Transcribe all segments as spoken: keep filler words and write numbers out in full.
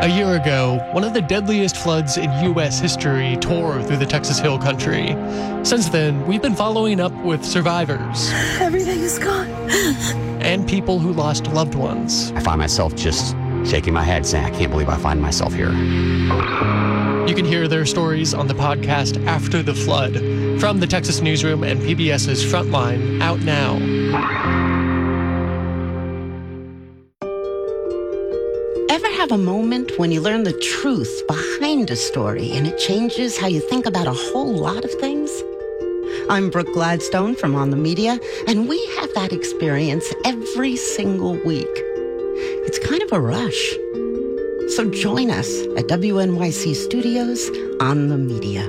A year ago, one of the deadliest floods in U S history tore through the Texas Hill Country. Since then, we've been following up with survivors. Everything is gone. And people who lost loved ones. I find myself just shaking my head saying, I can't believe I find myself here. You can hear their stories on the podcast After the Flood from the Texas Newsroom and PBS's Frontline, out now. Ever have a moment when you learn the truth behind a story and it changes how you think about a whole lot of things? I'm Brooke Gladstone from On the Media, and we have that experience every single week. It's kind of a rush. So join us at W N Y C Studios On the Media.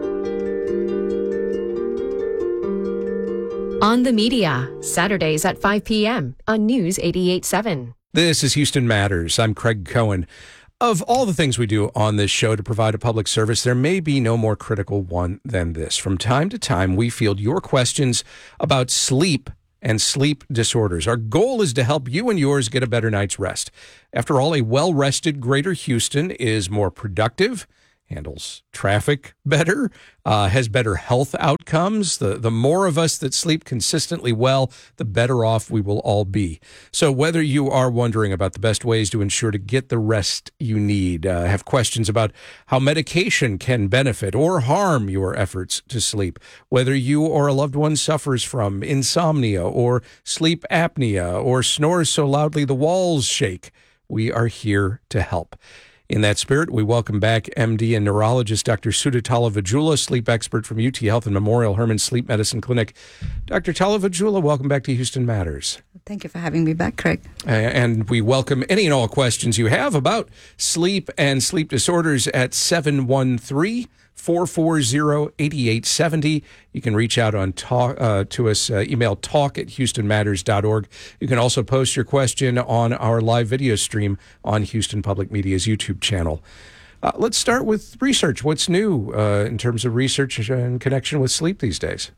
On the Media, Saturdays at five p.m. on News eighty-eight point seven. This is Houston Matters. I'm Craig Cohen. Of all the things we do on this show to provide a public service, there may be no more critical one than this. From time to time, we field your questions about sleep and sleep disorders. Our goal is to help you and yours get a better night's rest. After all, a well-rested Greater Houston is more productive, handles traffic better, uh, has better health outcomes. The, the more of us that sleep consistently well, the better off we will all be. So whether you are wondering about the best ways to ensure to get the rest you need, uh, have questions about how medication can benefit or harm your efforts to sleep, whether you or a loved one suffers from insomnia or sleep apnea or snores so loudly the walls shake, we are here to help. In that spirit, we welcome back M D and neurologist Doctor Sudha Tallavajula, sleep expert from U T Health and Memorial Hermann Sleep Medicine Clinic. Doctor Tallavajula, welcome back to Houston Matters. Thank you for having me back, Craig. Uh, and we welcome any and all questions you have about sleep and sleep disorders at seven one three, four four zero, eight eight seven zero. You can reach out on talk, uh, to us, uh, email talk at houston matters dot org. You can also post your question on our live video stream on Houston Public Media's YouTube channel. Uh, let's start with research. What's new uh, in terms of research in connection with sleep these days?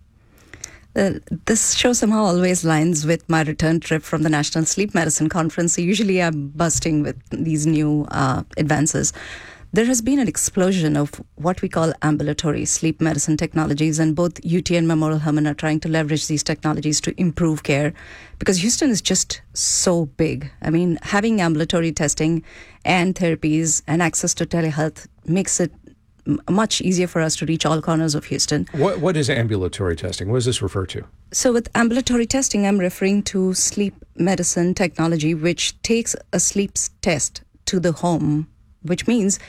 Uh, this show somehow always lines with my return trip from the National Sleep Medicine Conference. So usually I'm busting with these new uh, advances. There has been an explosion of what we call ambulatory sleep medicine technologies, and both U T and Memorial Hermann are trying to leverage these technologies to improve care because Houston is just so big. I mean, having ambulatory testing and therapies and access to telehealth makes it m- much easier for us to reach all corners of Houston. What What is ambulatory testing? What does this refer to? So with ambulatory testing, I'm referring to sleep medicine technology, which takes a sleep test to the home, which means,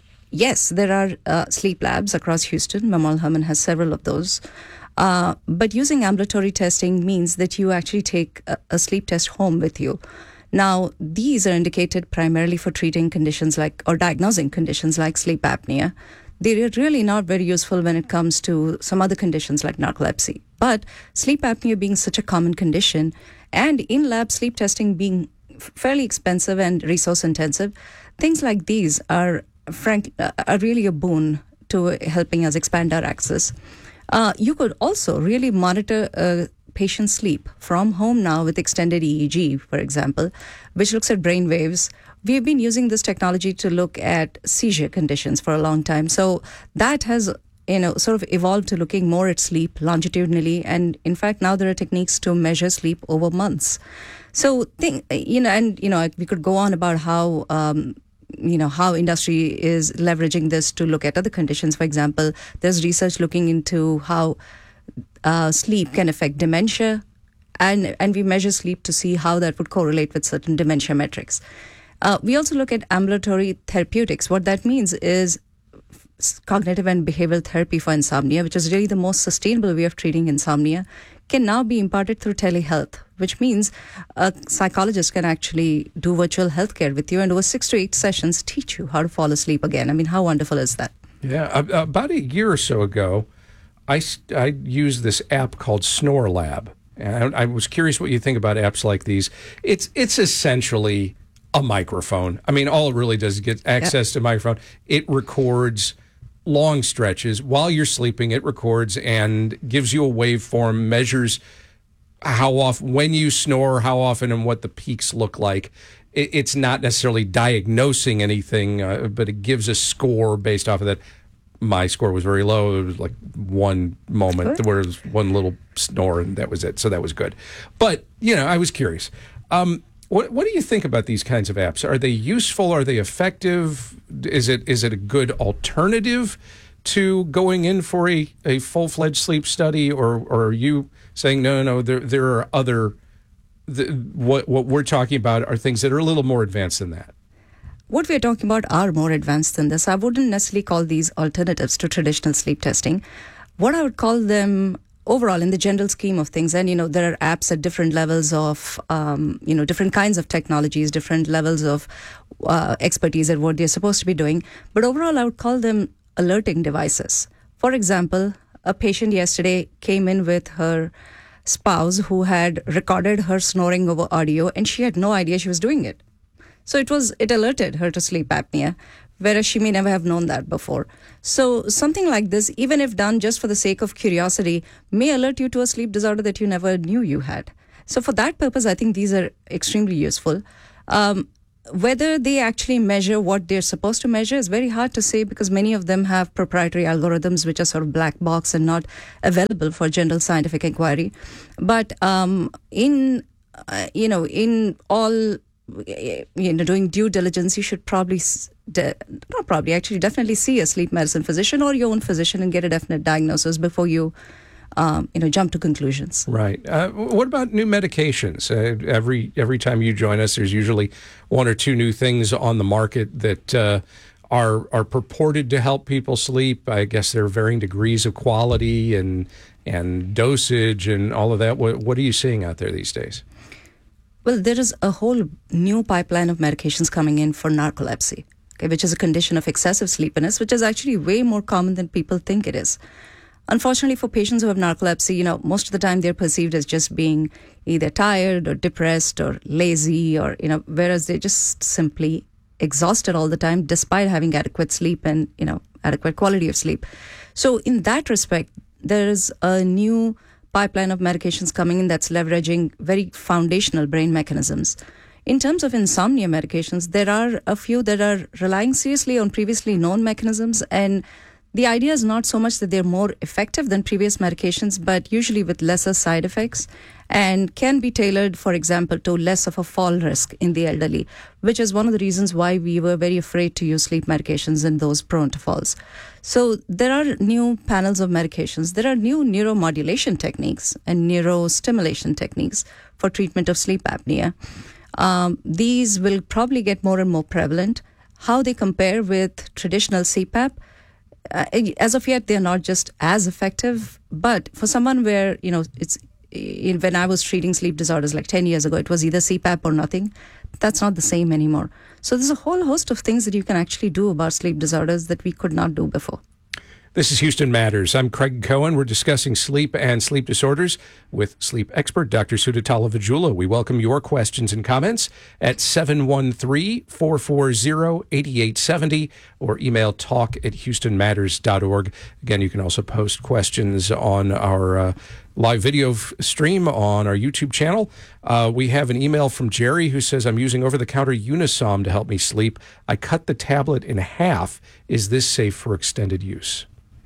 yes, there are uh, sleep labs across Houston. Memorial Hermann has several of those. Uh, but using ambulatory testing means that you actually take a, a sleep test home with you. Now, these are indicated primarily for treating conditions like, or diagnosing conditions like sleep apnea. They're really not very useful when it comes to some other conditions like narcolepsy. But sleep apnea being such a common condition and in-lab sleep testing being fairly expensive and resource intensive, things like these are frank uh, are really a boon to helping us expand our access. Uh, you could also really monitor a patient's sleep from home now with extended E E G, for example, which looks at brain waves. We've been using this technology to look at seizure conditions for a long time. So that has, you know, sort of evolved to looking more at sleep longitudinally. And in fact, now there are techniques to measure sleep over months. So, think, you know, and, you know, we could go on about how, um, you know, how industry is leveraging this to look at other conditions. For example, there's research looking into how uh, sleep can affect dementia, and, and we measure sleep to see how that would correlate with certain dementia metrics. Uh, we also look at ambulatory therapeutics. What that means is cognitive and behavioral therapy for insomnia, which is really the most sustainable way of treating insomnia, can now be imparted through telehealth, which means a psychologist can actually do virtual healthcare with you and over six to eight sessions teach you how to fall asleep again. I mean, how wonderful is that? Yeah, about a year or so ago, I, I used this app called Snore Lab. And I was curious what you think about apps like these. It's it's essentially a microphone. I mean, all it really does is get access yep. to a microphone. It records long stretches while you're sleeping. It records and gives you a waveform, measures how often, when you snore, how often, and what the peaks look like. it, it's not necessarily diagnosing anything, uh, but it gives a score based off of that. My score was very low. It was like one moment where it was one little snore, and that was it. So that was good. But, you know, I was curious. Um, what what do you think about these kinds of apps? Are they useful? Are they effective? Is it is it a good alternative to going in for a, a full-fledged sleep study? Or, or are you saying, no, no, no, there, there are other, the, what, what we're talking about are things that are a little more advanced than that? What we're talking about are more advanced than this. I wouldn't necessarily call these alternatives to traditional sleep testing. What I would call them overall in the general scheme of things, and, you know, there are apps at different levels of, um, you know, different kinds of technologies, different levels of uh, expertise at what they're supposed to be doing. But overall, I would call them alerting devices. For example, a patient yesterday came in with her spouse who had recorded her snoring over audio, and she had no idea she was doing it. So it was it alerted her to sleep apnea, whereas she may never have known that before. So something like this, even if done just for the sake of curiosity, may alert you to a sleep disorder that you never knew you had. So for that purpose, I think these are extremely useful. Um, whether they actually measure what they're supposed to measure is very hard to say, because many of them have proprietary algorithms which are sort of black box and not available for general scientific inquiry. But um, in, uh, you know, in all... you know, doing due diligence, you should probably, de- not probably, actually definitely see a sleep medicine physician or your own physician and get a definite diagnosis before you, um, you know, jump to conclusions. Right. Uh, what about new medications? Uh, every every time you join us, there's usually one or two new things on the market that uh, are are purported to help people sleep. I guess there are varying degrees of quality and and dosage and all of that. What, what are you seeing out there these days? Well, there is a whole new pipeline of medications coming in for narcolepsy, okay, which is a condition of excessive sleepiness, which is actually way more common than people think it is. Unfortunately, for patients who have narcolepsy, you know, most of the time they're perceived as just being either tired or depressed or lazy, or, you know, whereas they're just simply exhausted all the time despite having adequate sleep and, you know, adequate quality of sleep. So in that respect, there is a new pipeline of medications coming in that's leveraging very foundational brain mechanisms. In terms of insomnia medications, there are a few that are relying seriously on previously known mechanisms, and the idea is not so much that they're more effective than previous medications, but usually with lesser side effects, and can be tailored, for example, to less of a fall risk in the elderly, which is one of the reasons why we were very afraid to use sleep medications in those prone to falls. So there are new panels of medications. There are new neuromodulation techniques and neurostimulation techniques for treatment of sleep apnea. Um, these will probably get more and more prevalent. How they compare with traditional C PAP, uh, as of yet, they're not just as effective. But for someone where, you know, it's in, when I was treating sleep disorders like ten years ago, it was either C PAP or nothing. That's not the same anymore. So there's a whole host of things that you can actually do about sleep disorders that we could not do before. This is Houston Matters. I'm Craig Cohen. We're discussing sleep and sleep disorders with sleep expert Doctor Sudhatala Vajula. We welcome your questions and comments at seven one three, four four zero, eight eight seven zero or email talk at houston matters dot org. Again, you can also post questions on our uh, live video f- stream on our YouTube channel. Uh, we have an email from Jerry who says, I'm using over-the-counter Unisom to help me sleep. I cut the tablet in half. Is this safe for extended use?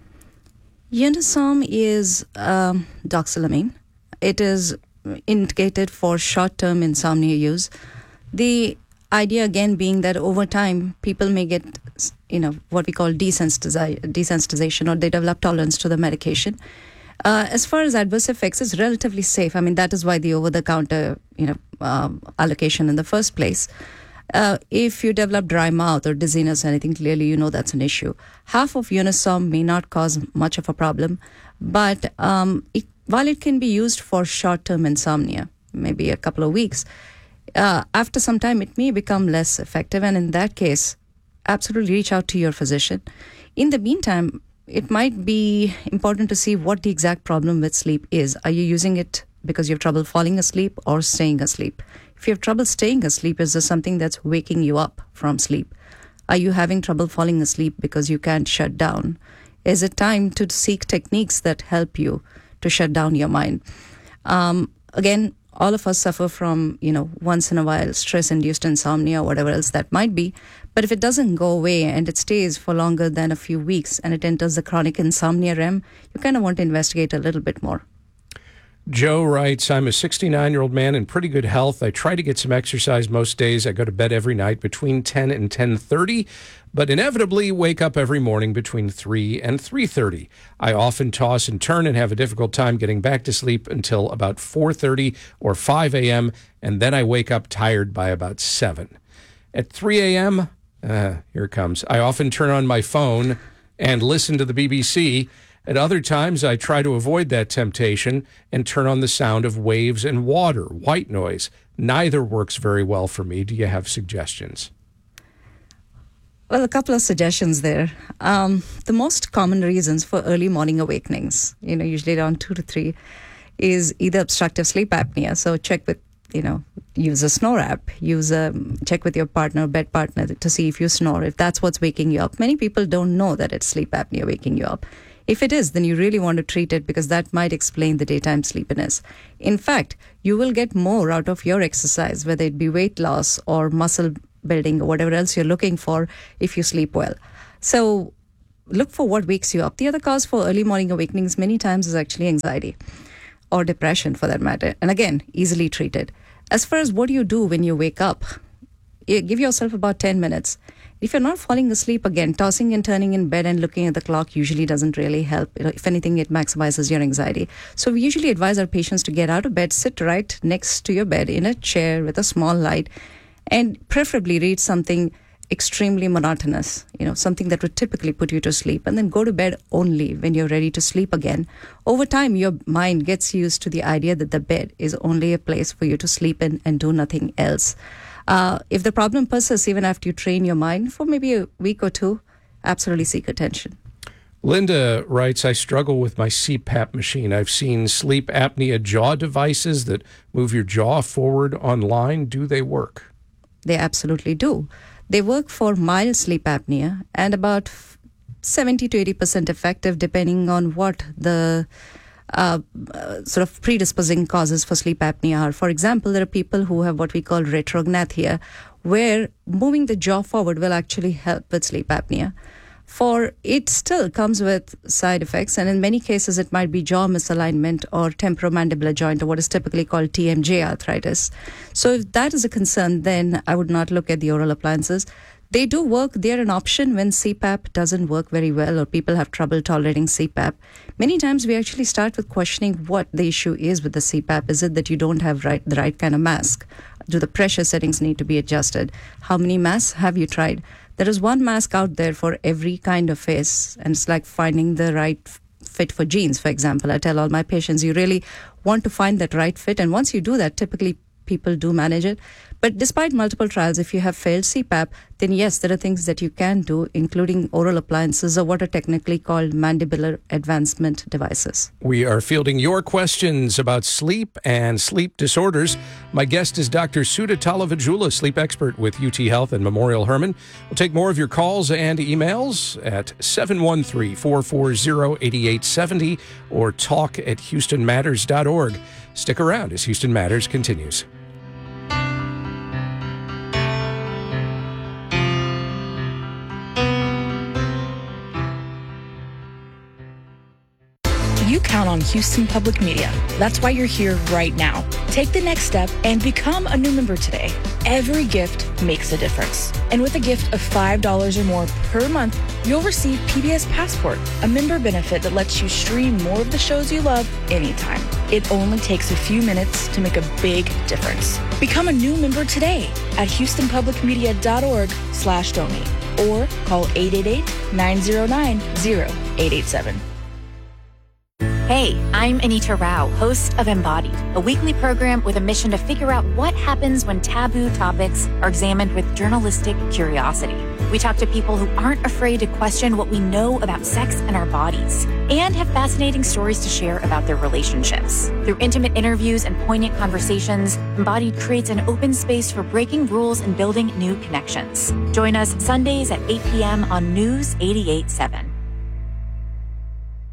Unisom is um, doxylamine. It is indicated for short-term insomnia use. The idea, again, being that over time, people may get, you know, what we call desensitizi- desensitization, or they develop tolerance to the medication. Uh, as far as adverse effects, it's relatively safe. I mean, that is why the over-the-counter, you know, um, allocation in the first place. Uh, if you develop dry mouth or dizziness or anything, clearly you know that's an issue. Half of Unisom may not cause much of a problem, but um, it, while it can be used for short-term insomnia, maybe a couple of weeks, uh, after some time it may become less effective, and in that case, absolutely reach out to your physician. In the meantime, it might be important to see what the exact problem with sleep is. Are you using it because you have trouble falling asleep or staying asleep? If you have trouble staying asleep, is there something that's waking you up from sleep? Are you having trouble falling asleep because you can't shut down? Is it time to seek techniques that help you to shut down your mind? Um, again, All of us suffer from, you know, once in a while stress-induced insomnia or whatever else that might be. But if it doesn't go away and it stays for longer than a few weeks and it enters the chronic insomnia realm, you kind of want to investigate a little bit more. Joe writes, I'm a sixty-nine-year-old man in pretty good health. I try to get some exercise most days. I go to bed every night between ten and ten thirty, but inevitably wake up every morning between three and three thirty. I often toss and turn and have a difficult time getting back to sleep until about four thirty or five a.m., and then I wake up tired by about seven. At three a.m., uh, here it comes, I often turn on my phone and listen to the B B C. At other times, I try to avoid that temptation and turn on the sound of waves and water, white noise. Neither works very well for me. Do you have suggestions? Well, a couple of suggestions there. Um, the most common reasons for early morning awakenings, you know, usually around two to three, is either obstructive sleep apnea. So check with, you know, use a snore app, use a, check with your partner, bed partner to see if you snore, if that's what's waking you up. Many people don't know that it's sleep apnea waking you up. If it is, then you really want to treat it because that might explain the daytime sleepiness. In fact, you will get more out of your exercise, whether it be weight loss or muscle building or whatever else you're looking for if you sleep well. So look for what wakes you up. The other cause for early morning awakenings many times is actually anxiety or depression for that matter. And again, easily treated. As far as what do you do when you wake up, you give yourself about ten minutes. If you're not falling asleep again, tossing and turning in bed and looking at the clock usually doesn't really help. If anything, it maximizes your anxiety. So we usually advise our patients to get out of bed, sit right next to your bed in a chair with a small light, and preferably read something extremely monotonous, you know, something that would typically put you to sleep, and then go to bed only when you're ready to sleep again. Over time, your mind gets used to the idea that the bed is only a place for you to sleep in and do nothing else. Uh, if the problem persists even after you train your mind for maybe a week or two, absolutely seek attention. Linda writes, I struggle with my C PAP machine. I've seen sleep apnea jaw devices that move your jaw forward online. Do they work? They absolutely do. They work for mild sleep apnea and about seventy to eighty percent effective depending on what the Uh, uh, sort of predisposing causes for sleep apnea are. For example, there are people who have what we call retrognathia, where moving the jaw forward will actually help with sleep apnea. For it still comes with side effects, and in many cases it might be jaw misalignment or temporomandibular joint, or what is typically called T M J arthritis. So if that is a concern, then I would not look at the oral appliances. They do work. They're an option when C PAP doesn't work very well or people have trouble tolerating C PAP. Many times we actually start with questioning what the issue is with the C PAP. Is it that you don't have right, the right kind of mask? Do the pressure settings need to be adjusted? How many masks have you tried? There is one mask out there for every kind of face, and it's like finding the right fit for jeans, for example. I tell all my patients, you really want to find that right fit, and once you do that, typically people do manage it. But despite multiple trials, if you have failed C PAP, then yes, there are things that you can do, including oral appliances or what are technically called mandibular advancement devices. We are fielding your questions about sleep and sleep disorders. My guest is Doctor Sudha Talavajula, sleep expert with U T Health and Memorial Hermann. We'll take more of your calls and emails at seven one three, four four zero, eight eight seven zero or talk at houston matters dot org. Stick around as Houston Matters continues. You count on Houston Public Media. That's why you're here right now. Take the next step and become a new member today. Every gift makes a difference. And with a gift of five dollars or more per month, you'll receive P B S Passport, a member benefit that lets you stream more of the shows you love anytime. It only takes a few minutes to make a big difference. Become a new member today at houston public media dot org slash donate or call eight eight eight, nine zero nine, zero eight eight seven. Hey, I'm Anita Rao, host of Embodied, a weekly program with a mission to figure out what happens when taboo topics are examined with journalistic curiosity. We talk to people who aren't afraid to question what we know about sex and our bodies, and have fascinating stories to share about their relationships. Through intimate interviews and poignant conversations, Embodied creates an open space for breaking rules and building new connections. Join us Sundays at eight p.m. on News eighty-eight point seven.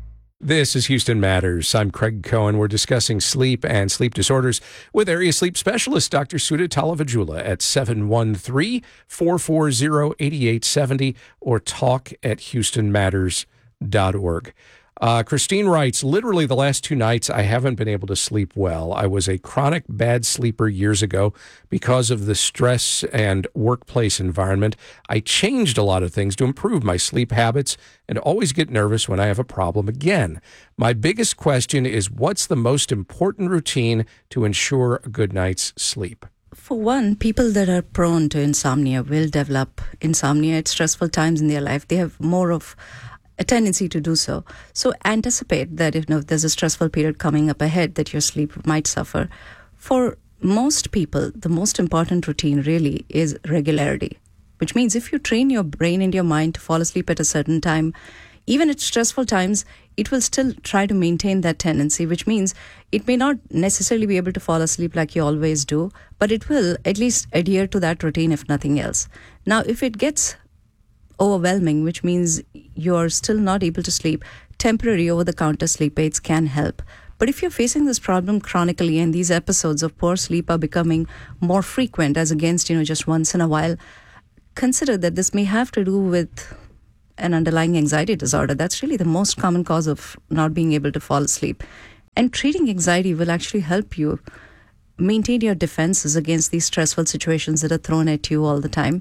This is Houston Matters. I'm Craig Cohen. We're discussing sleep and sleep disorders with area sleep specialist Doctor Sudha Talavajula at seven one three, four four zero, eight eight seven zero or talk at houston matters dot org. Uh, Christine writes, literally the last two nights I haven't been able to sleep well. I was a chronic bad sleeper years ago because of the stress and workplace environment. I changed a lot of things to improve my sleep habits and always get nervous when I have a problem again. My biggest question is, what's the most important routine to ensure a good night's sleep? For one, people that are prone to insomnia will develop insomnia at stressful times in their life. They have more of a tendency to do so. So anticipate that if, you know, if there's a stressful period coming up ahead, that your sleep might suffer. For most people, the most important routine really is regularity, which means if you train your brain and your mind to fall asleep at a certain time, even at stressful times, it will still try to maintain that tendency, which means it may not necessarily be able to fall asleep like you always do, but it will at least adhere to that routine if nothing else. Now, if it gets overwhelming, which means you're still not able to sleep, temporary over-the-counter sleep aids can help. But if you're facing this problem chronically and these episodes of poor sleep are becoming more frequent as against, you know, just once in a while, consider that this may have to do with an underlying anxiety disorder. That's really the most common cause of not being able to fall asleep. And treating anxiety will actually help you maintain your defenses against these stressful situations that are thrown at you all the time.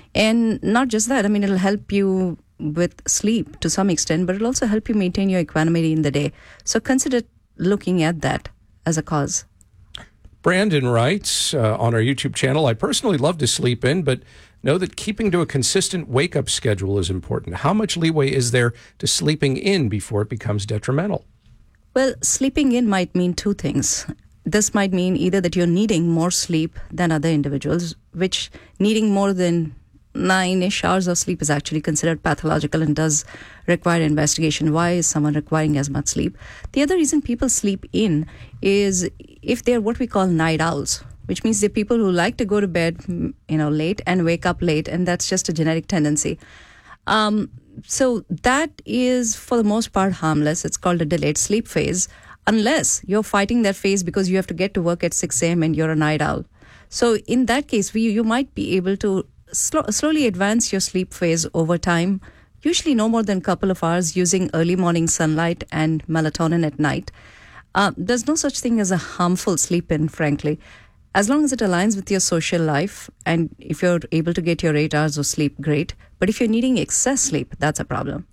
And not just that, I mean, it'll help you with sleep to some extent, but it'll also help you maintain your equanimity in the day. So consider looking at that as a cause. Brandon writes uh, on our YouTube channel, I personally love to sleep in, but know that keeping to a consistent wake-up schedule is important. How much leeway is there to sleeping in before it becomes detrimental? Well, sleeping in might mean two things. This might mean either that you're needing more sleep than other individuals, which needing more than nine-ish hours of sleep is actually considered pathological and does require investigation. Why is someone requiring as much sleep? The other reason people sleep in is if they're what we call night owls, which means they're people who like to go to bed, you know, late and wake up late, and that's just a genetic tendency. Um, so that is, for the most part, harmless. It's called a delayed sleep phase, unless you're fighting that phase because you have to get to work at six a.m. and you're a night owl. So in that case, we, you might be able to Slow, slowly advance your sleep phase over time, usually no more than a couple of hours, using early morning sunlight and melatonin at night. Uh, there's no such thing as a harmful sleep-in, frankly, as long as it aligns with your social life, and if you're able to get your eight hours of sleep, great. But if you're needing excess sleep, that's a problem.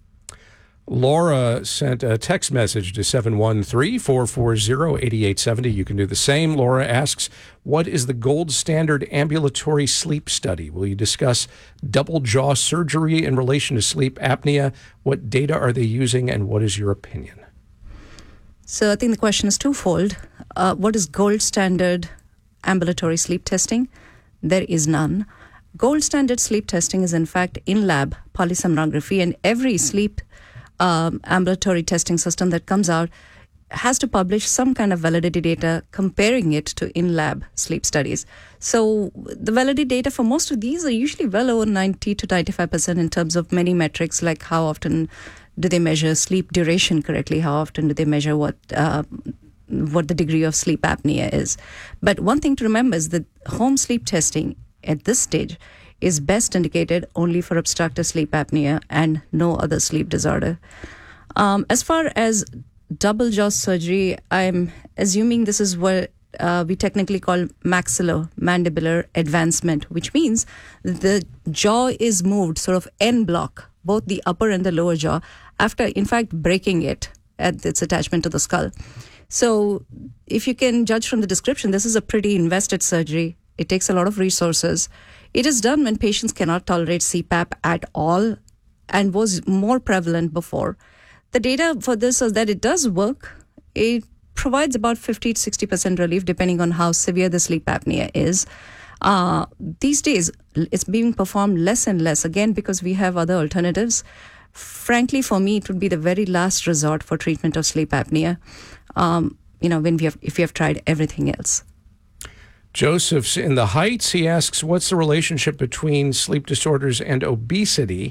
Laura sent a text message to seven one three, four four zero, eight eight seven zero. You can do the same. Laura asks, what is the gold standard ambulatory sleep study? Will you discuss double jaw surgery in relation to sleep apnea? What data are they using, and what is your opinion? So I think the question is twofold. Uh, what is gold standard ambulatory sleep testing? There is none. Gold standard sleep testing is in fact in-lab polysomnography, and every sleep Um, ambulatory testing system that comes out has to publish some kind of validity data comparing it to in-lab sleep studies. So the validity data for most of these are usually well over ninety to ninety-five percent in terms of many metrics, like how often do they measure sleep duration correctly, how often do they measure what uh, what the degree of sleep apnea is. But one thing to remember is that home sleep testing at this stage is best indicated only for obstructive sleep apnea and no other sleep disorder. Um, as far as double jaw surgery, I'm assuming this is what uh, we technically call maxillomandibular advancement, which means the jaw is moved sort of en bloc, both the upper and the lower jaw, after in fact breaking it at its attachment to the skull. So if you can judge from the description, this is a pretty invested surgery. It takes a lot of resources. It is done when patients cannot tolerate C PAP at all and was more prevalent before. The data for this is that it does work. It provides about fifty to sixty percent relief depending on how severe the sleep apnea is. Uh, these days, it's being performed less and less, again, because we have other alternatives. Frankly, for me, it would be the very last resort for treatment of sleep apnea, um, you know, when we have, if we have tried everything else. Joseph's in the Heights. He asks, what's the relationship between sleep disorders and obesity?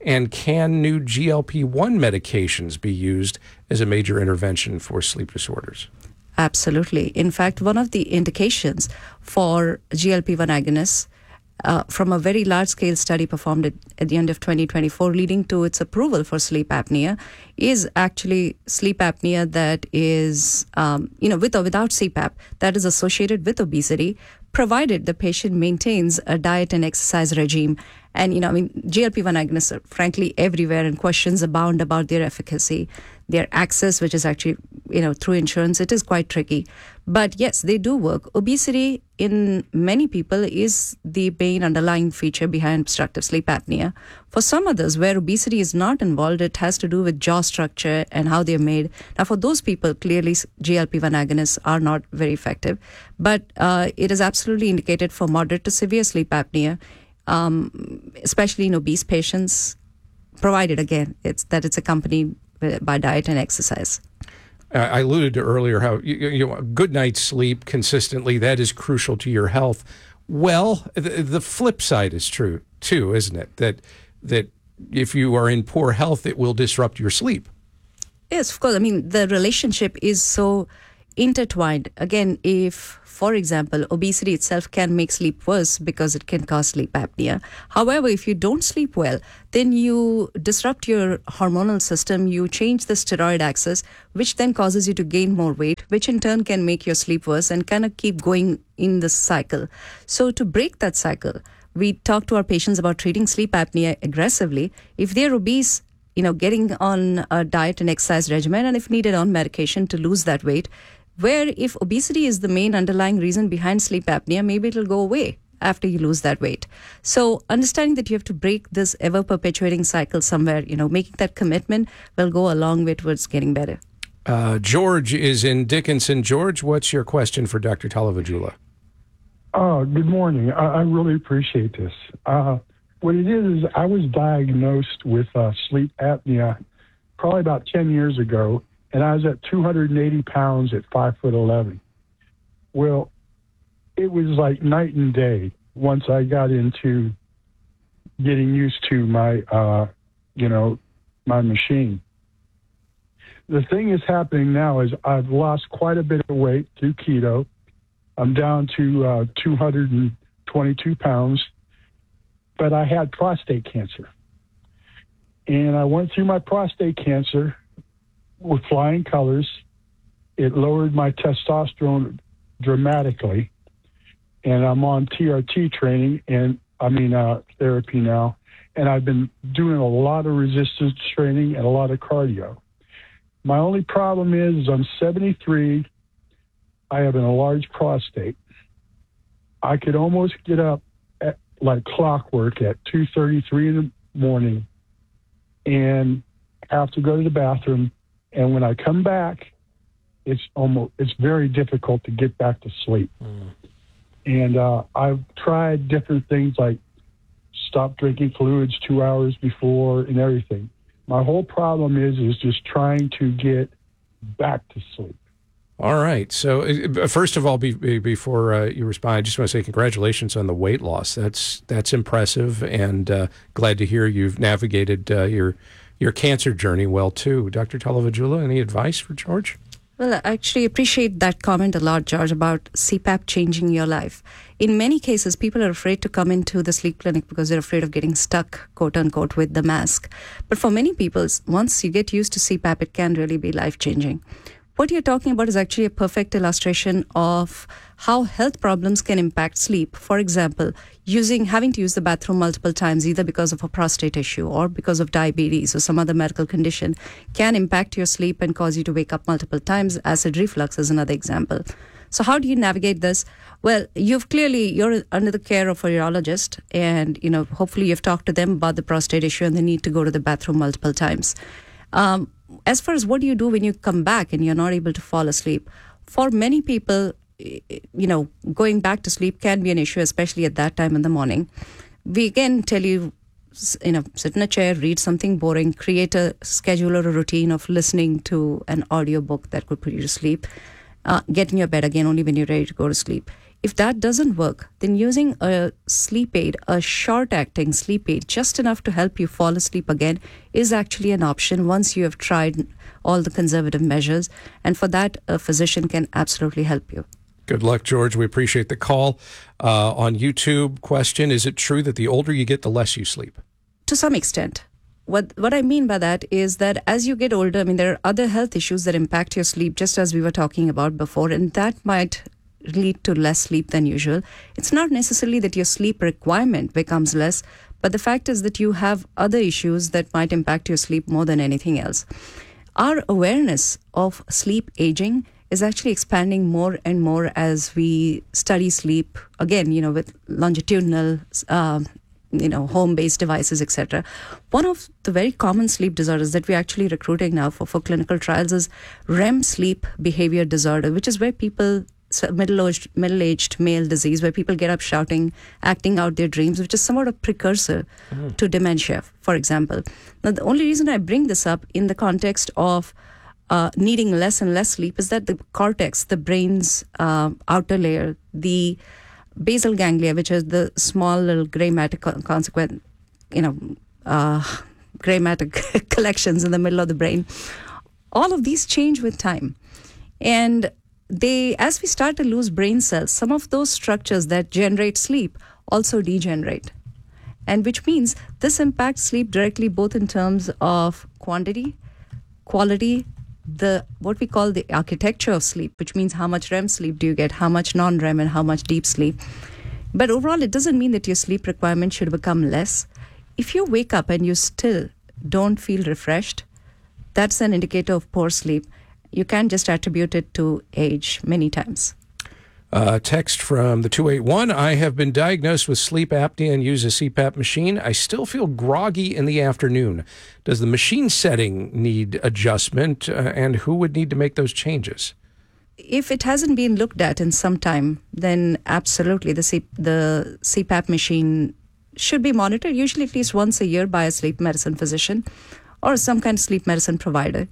And can new G L P one medications be used as a major intervention for sleep disorders? Absolutely. In fact, one of the indications for G L P one agonists uh, from a very large-scale study performed at, at the end of twenty twenty-four leading to its approval for sleep apnea is actually sleep apnea that is, um, you know, with or without C PAP, that is associated with obesity, provided the patient maintains a diet and exercise regime. And, you know, I mean, G L P one agonists are frankly everywhere, and questions abound about their efficacy. Their access, which is actually, you know, through insurance, it is quite tricky. But yes, they do work. Obesity in many people is the main underlying feature behind obstructive sleep apnea. For some others, where obesity is not involved, it has to do with jaw structure and how they're made. Now, for those people, clearly G L P one agonists are not very effective. But uh, it is absolutely indicated for moderate to severe sleep apnea, um, especially in obese patients, provided, again, it's that it's accompanied by diet and exercise. I alluded to earlier how you, you know, a good night's sleep consistently, that is crucial to your health. Well, the, the flip side is true too, isn't it? That that if you are in poor health, it will disrupt your sleep. Yes, of course. I mean, the relationship is so intertwined. Again, if, for example, obesity itself can make sleep worse because it can cause sleep apnea. However, if you don't sleep well, then you disrupt your hormonal system, you change the steroid axis, which then causes you to gain more weight, which in turn can make your sleep worse and kind of keep going in this cycle. So to break that cycle, we talk to our patients about treating sleep apnea aggressively. If they're obese, you know, getting on a diet and exercise regimen, and if needed on medication to lose that weight, where if obesity is the main underlying reason behind sleep apnea, maybe it'll go away after you lose that weight. So understanding that you have to break this ever-perpetuating cycle somewhere, you know, making that commitment will go a long way towards getting better. Uh, George is in Dickinson. George, what's your question for Doctor Talavajula? Oh, good morning. I, I really appreciate this. Uh, what it is, is I was diagnosed with uh, sleep apnea probably about ten years ago, and I was at two hundred eighty pounds at five foot eleven. Well, it was like night and day once I got into getting used to my, uh, you know, my machine. The thing is happening now is I've lost quite a bit of weight through keto. I'm down to uh, two hundred twenty-two pounds, but I had prostate cancer. And I went through my prostate cancer with flying colors. It lowered my testosterone dramatically. And I'm on T R T training and I mean uh, therapy now. And I've been doing a lot of resistance training and a lot of cardio. My only problem is, is I'm seventy-three. I have an enlarged prostate. I could almost get up at, like clockwork at two thirty-three in the morning and have to go to the bathroom. And when I come back, it's almost it's very difficult to get back to sleep. Mm. And uh, I've tried different things like stop drinking fluids two hours before and everything. My whole problem is is just trying to get back to sleep. All right. So uh, first of all, be, be, before uh, you respond, I just want to say congratulations on the weight loss. That's that's impressive, and uh, glad to hear you've navigated uh, your your cancer journey well too. Doctor Talavajula, any advice for George? Well, I actually appreciate that comment a lot, George, about C PAP changing your life. In many cases, people are afraid to come into the sleep clinic because they're afraid of getting stuck, quote unquote, with the mask. But for many people, once you get used to C PAP, it can really be life-changing. What you're talking about is actually a perfect illustration of how health problems can impact sleep. For example, using having to use the bathroom multiple times, either because of a prostate issue or because of diabetes or some other medical condition, can impact your sleep and cause you to wake up multiple times. Acid reflux is another example. So how do you navigate this? Well, you've clearly, you're under the care of a urologist, and, you know, hopefully you've talked to them about the prostate issue and the need to go to the bathroom multiple times. Um, as far as what do you do when you come back and you're not able to fall asleep? For many people, you know, going back to sleep can be an issue, especially at that time in the morning. We again tell you, you know, sit in a chair, read something boring, create a schedule or a routine of listening to an audio book that could put you to sleep. Uh, get in your bed again only when you're ready to go to sleep. If that doesn't work, then using a sleep aid, a short-acting sleep aid, just enough to help you fall asleep again, is actually an option once you have tried all the conservative measures. And for that, a physician can absolutely help you. Good luck, George. We appreciate the call. Uh, on YouTube, question, is it true that the older you get, the less you sleep? To some extent. What what I mean by that is that as you get older, I mean, there are other health issues that impact your sleep, just as we were talking about before, and that might lead to less sleep than usual. It's not necessarily that your sleep requirement becomes less, but the fact is that you have other issues that might impact your sleep more than anything else. Our awareness of sleep aging is actually expanding more and more as we study sleep, again, you know, with longitudinal, uh, you know, home-based devices, et cetera. One of the very common sleep disorders that we're actually recruiting now for, for clinical trials is R E M sleep behavior disorder, which is where people, middle-aged, middle-aged male disease, where people get up shouting, acting out their dreams, which is somewhat a precursor mm. to dementia, for example. Now, the only reason I bring this up in the context of uh, needing less and less sleep is that the cortex, the brain's uh, outer layer, the basal ganglia, which is the small little gray matter co- consequent, you know, uh, gray matter collections in the middle of the brain, all of these change with time. And they, as we start to lose brain cells, some of those structures that generate sleep also degenerate. And which means this impacts sleep directly both in terms of quantity, quality, the what we call the architecture of sleep, which means how much R E M sleep do you get, how much non-R E M and how much deep sleep. But overall, it doesn't mean that your sleep requirement should become less. If you wake up and you still don't feel refreshed, that's an indicator of poor sleep. You can't just attribute it to age many times. Uh, text from the two eight one, I have been diagnosed with sleep apnea and use a C PAP machine. I still feel groggy in the afternoon. Does the machine setting need adjustment, uh, and who would need to make those changes? If it hasn't been looked at in some time, then absolutely the C- the C PAP machine should be monitored, usually at least once a year by a sleep medicine physician or some kind of sleep medicine provider.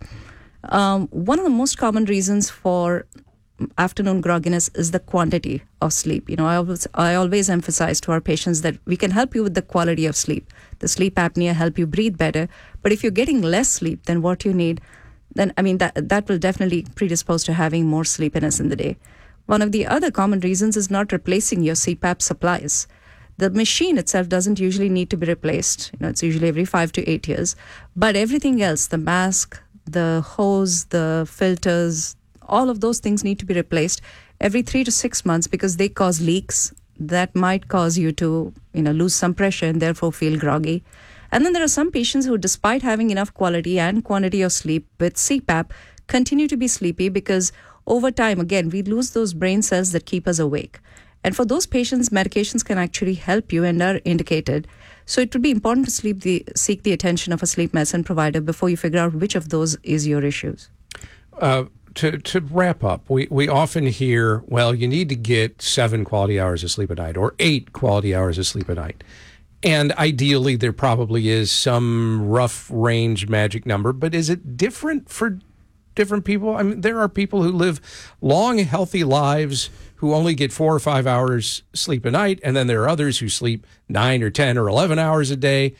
Um, one of the most common reasons for afternoon grogginess is the quantity of sleep. You know, I always, I always emphasize to our patients that we can help you with the quality of sleep. The sleep apnea help you breathe better. But if you're getting less sleep than what you need, then, I mean, that, that will definitely predispose to having more sleepiness in the day. One of the other common reasons is not replacing your C PAP supplies. The machine itself doesn't usually need to be replaced. You know, it's usually every five to eight years. But everything else, the mask, the hose, the filters, all of those things need to be replaced every three to six months because they cause leaks that might cause you to, you know, lose some pressure and therefore feel groggy. And then there are some patients who, despite having enough quality and quantity of sleep with C PAP, continue to be sleepy because over time, again, we lose those brain cells that keep us awake. And for those patients, medications can actually help you and are indicated. So it would be important to sleep the, seek the attention of a sleep medicine provider before you figure out which of those is your issues. Uh, to, to wrap up, we, we often hear, well, you need to get seven quality hours of sleep a night or eight quality hours of sleep a night. And ideally, there probably is some rough range magic number, but is it different for different people? I mean, there are people who live long, healthy lives who only get four or five hours sleep a night, and then there are others who sleep nine or ten or eleven hours a day.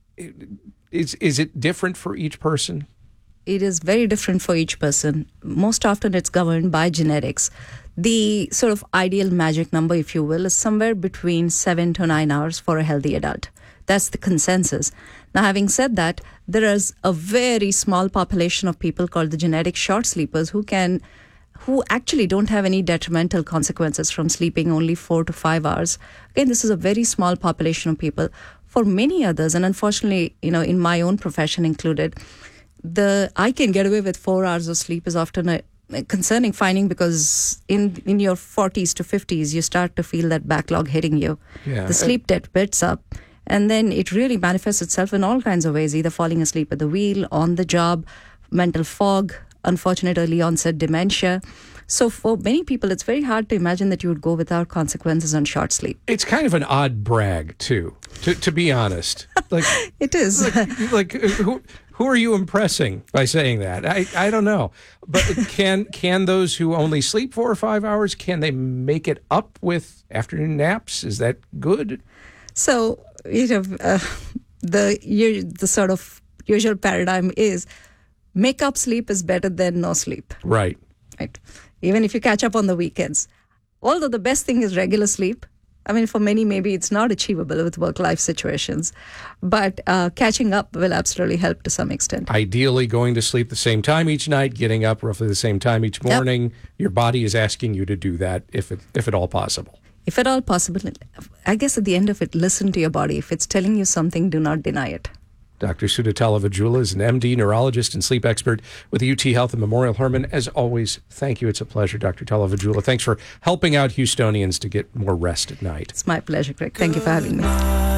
Is, is it different for each person? It is very different for each person. Most often it's governed by genetics. The sort of ideal magic number, if you will, is somewhere between seven to nine hours for a healthy adult. That's the consensus. Now, having said that, there is a very small population of people called the genetic short sleepers who can, who actually don't have any detrimental consequences from sleeping only four to five hours. Again, this is a very small population of people. For many others, and unfortunately, you know, in my own profession included, the I can get away with four hours of sleep is often a concerning finding because in in your forties to fifties, you start to feel that backlog hitting you. Yeah. The sleep debt builds up. And then it really manifests itself in all kinds of ways, either falling asleep at the wheel, on the job, mental fog, unfortunate early onset dementia. So for many people, it's very hard to imagine that you would go without consequences on short sleep. It's kind of an odd brag, too, to, to be honest. Like it is. Like, like who, who are you impressing by saying that? I, I don't know. But can can those who only sleep four or five hours, can they make it up with afternoon naps? Is that good? So, you know, uh, the you, the sort of usual paradigm is make up sleep is better than no sleep. Right. Right. Even if you catch up on the weekends. Although the best thing is regular sleep. I mean, for many, maybe it's not achievable with work-life situations, but uh, catching up will absolutely help to some extent. Ideally, going to sleep the same time each night, getting up roughly the same time each morning. Yep. Your body is asking you to do that, if it, if at all possible. If at all possible, I guess at the end of it, listen to your body. If it's telling you something, do not deny it. Doctor Sudha Tallavajula is an M D, neurologist, and sleep expert with U T Health and Memorial Hermann. As always, thank you. It's a pleasure, Doctor Tallavajula. Thanks for helping out Houstonians to get more rest at night. It's my pleasure, Craig. Thank you for having me.